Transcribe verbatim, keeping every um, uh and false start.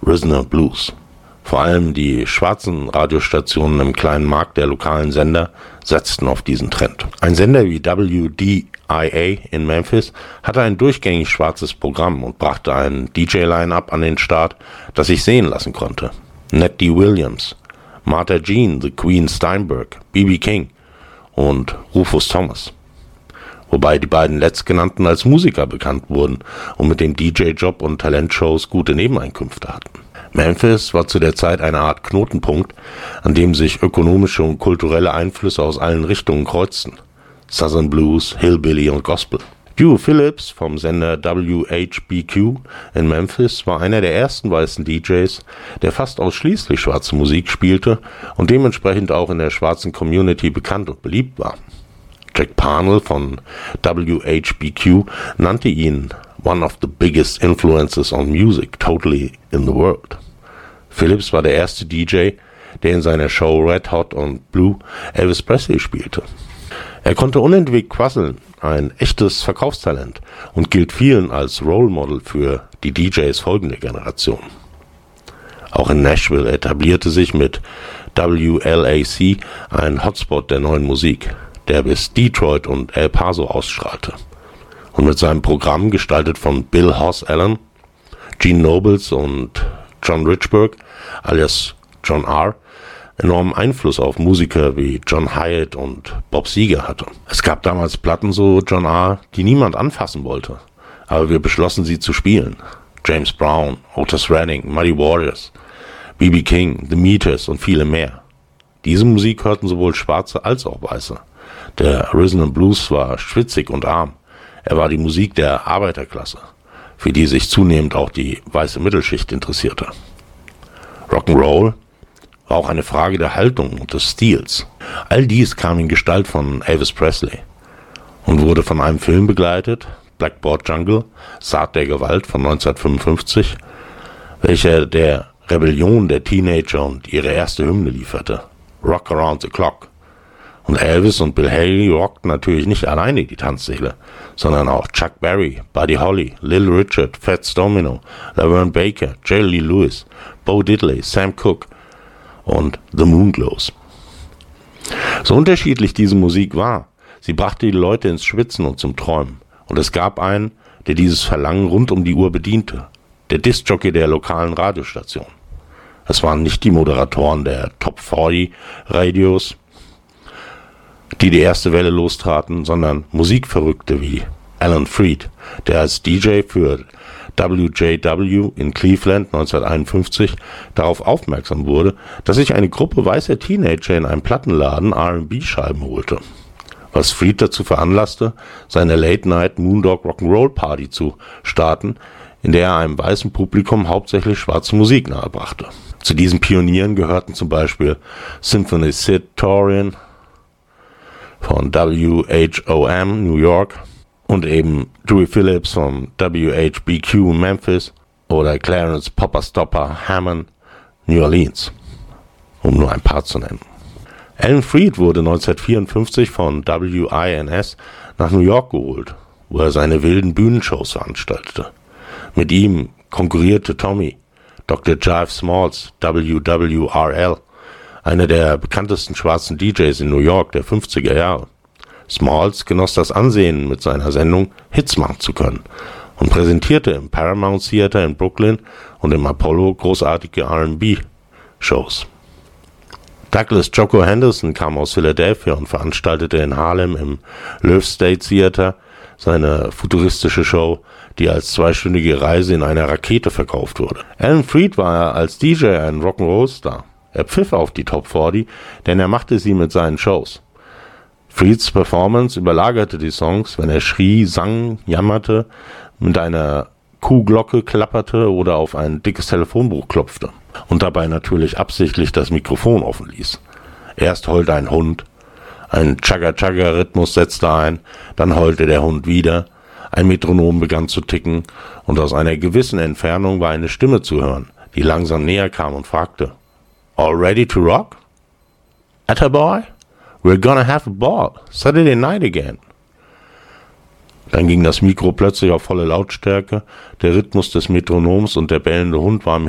Prisoner Blues. Vor allem die schwarzen Radiostationen im kleinen Markt der lokalen Sender setzten auf diesen Trend. Ein Sender wie W D I A in Memphis hatte ein durchgängig schwarzes Programm und brachte ein D J-Line-Up an den Start, das sich sehen lassen konnte. Ned D. Williams, Martha Jean, The Queen Steinberg, B B King und Rufus Thomas. Wobei die beiden letztgenannten als Musiker bekannt wurden und mit dem D J-Job und Talentshows gute Nebeneinkünfte hatten. Memphis war zu der Zeit eine Art Knotenpunkt, an dem sich ökonomische und kulturelle Einflüsse aus allen Richtungen kreuzten. Southern Blues, Hillbilly und Gospel. Hugh Phillips vom Sender W H B Q in Memphis war einer der ersten weißen D Js, der fast ausschließlich schwarze Musik spielte und dementsprechend auch in der schwarzen Community bekannt und beliebt war. Jack Parnell von W H B Q nannte ihn one of the biggest influences on music totally in the world. Phillips war der erste D J, der in seiner Show Red Hot und Blue Elvis Presley spielte. Er konnte unentwegt quasseln, ein echtes Verkaufstalent, und gilt vielen als Role Model für die D Js folgender Generation. Auch in Nashville etablierte sich mit W L A C ein Hotspot der neuen Musik, der bis Detroit und El Paso ausstrahlte. Und mit seinem Programm, gestaltet von Bill Hoss Allen, Gene Nobles und John Richburg, alias John R., enormen Einfluss auf Musiker wie John Hyatt und Bob Seger hatte. Es gab damals Platten, so John R., die niemand anfassen wollte, aber wir beschlossen, sie zu spielen. James Brown, Otis Redding, Muddy Waters, B B King, The Meters und viele mehr. Diese Musik hörten sowohl Schwarze als auch Weiße. Der Rhythm and Blues war schwitzig und arm. Er war die Musik der Arbeiterklasse, für die sich zunehmend auch die weiße Mittelschicht interessierte. Rock'n'Roll war auch eine Frage der Haltung und des Stils. All dies kam in Gestalt von Elvis Presley und wurde von einem Film begleitet, Blackboard Jungle, Saat der Gewalt von neunzehnhundertfünfundfünfzig, welcher der Rebellion der Teenager und ihre erste Hymne lieferte, Rock Around the Clock. Und Elvis und Bill Haley rockten natürlich nicht alleine die Tanzsäle, sondern auch Chuck Berry, Buddy Holly, Little Richard, Fats Domino, Laverne Baker, Jerry Lee Lewis, Bo Diddley, Sam Cooke und The Moonglows. So unterschiedlich diese Musik war, sie brachte die Leute ins Schwitzen und zum Träumen. Und es gab einen, der dieses Verlangen rund um die Uhr bediente, der Diskjockey der lokalen Radiostation. Es waren nicht die Moderatoren der Top vierzig Radios, die die erste Welle lostraten, sondern Musikverrückte wie Alan Freed, der als D J für W J W in Cleveland neunzehnhunderteinundfünfzig darauf aufmerksam wurde, dass sich eine Gruppe weißer Teenager in einem Plattenladen R and B-Scheiben holte, was Freed dazu veranlasste, seine Late-Night Moondog Rock'n'Roll Party zu starten, in der er einem weißen Publikum hauptsächlich schwarze Musik nahebrachte. Zu diesen Pionieren gehörten zum Beispiel Symphony Sid Torian von W H O M New York und eben Dewey Phillips von W H B Q Memphis oder Clarence Popper Stopper Hammond New Orleans, um nur ein paar zu nennen. Alan Freed wurde neunzehnhundertvierundfünfzig von W I N S nach New York geholt, wo er seine wilden Bühnenshows veranstaltete. Mit ihm konkurrierte Tommy, Doktor Jive Smalls, W W R L, einer der bekanntesten schwarzen D Js in New York der fünfziger Jahre. Smalls genoss das Ansehen, mit seiner Sendung Hits machen zu können und präsentierte im Paramount Theater in Brooklyn und im Apollo großartige R and B-Shows. Douglas Jocko Henderson kam aus Philadelphia und veranstaltete in Harlem im Loew State Theater seine futuristische Show, die als zweistündige Reise in einer Rakete verkauft wurde. Alan Freed war als D J ein Rock'n'Roll-Star. Er pfiff auf die Top vierzig, denn er machte sie mit seinen Shows. Freeds Performance überlagerte die Songs, wenn er schrie, sang, jammerte, mit einer Kuhglocke klapperte oder auf ein dickes Telefonbuch klopfte und dabei natürlich absichtlich das Mikrofon offen ließ. Erst heulte ein Hund, ein Chagga-Chagga-Rhythmus setzte ein, dann heulte der Hund wieder, ein Metronom begann zu ticken und aus einer gewissen Entfernung war eine Stimme zu hören, die langsam näher kam und fragte: All ready to rock? Attaboy? We're gonna have a ball. Saturday night again. Dann ging das Mikro plötzlich auf volle Lautstärke, der Rhythmus des Metronoms und der bellende Hund war im